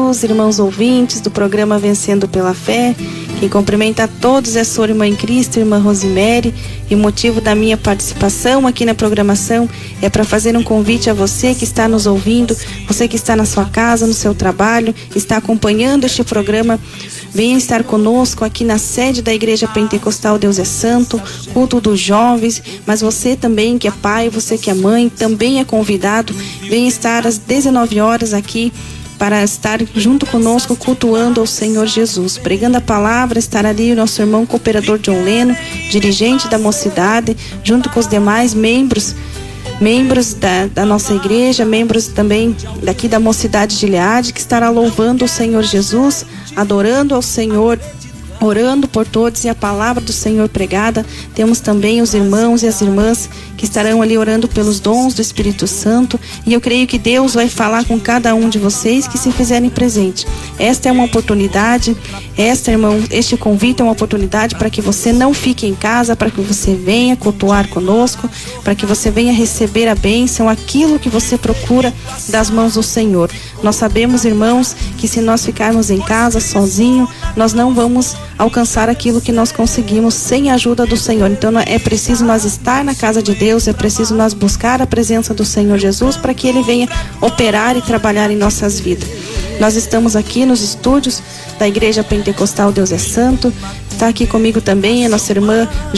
Jesus, irmãos ouvintes do programa Vencendo pela Fé. Quem cumprimenta a todos é a sua irmã em Cristo, irmã Rosimere, e o motivo da minha participação aqui na programação é para fazer um convite a você que está nos ouvindo, você que está na sua casa, no seu trabalho, está acompanhando este programa. Venha estar conosco aqui na sede da Igreja Pentecostal Deus é Santo, culto dos jovens, mas você também que é pai, você que é mãe, também é convidado. Venha estar às 19 horas aqui para estar junto conosco cultuando ao Senhor Jesus. Pregando a palavra, estar ali o nosso irmão cooperador John Leno, dirigente da mocidade, junto com os demais membros da nossa igreja, membros também daqui da mocidade de Gileade, que estará louvando o Senhor Jesus, adorando ao Senhor, orando por todos e a palavra do Senhor pregada. Temos também os irmãos e as irmãs que estarão ali orando pelos dons do Espírito Santo, e eu creio que Deus vai falar com cada um de vocês que se fizerem presente. Esta é uma oportunidade, este convite é uma oportunidade para que você não fique em casa, para que você venha cultuar conosco, para que você venha receber a bênção, aquilo que você procura das mãos do Senhor. Nós sabemos, irmãos, que se nós ficarmos em casa sozinho, nós não vamos alcançar aquilo que nós conseguimos sem a ajuda do Senhor. Então é preciso nós estar na casa de Deus, é preciso nós buscar a presença do Senhor Jesus para que Ele venha operar e trabalhar em nossas vidas. Nós estamos aqui nos estúdios da Igreja Pentecostal Deus é Santo. Está aqui comigo também a nossa irmã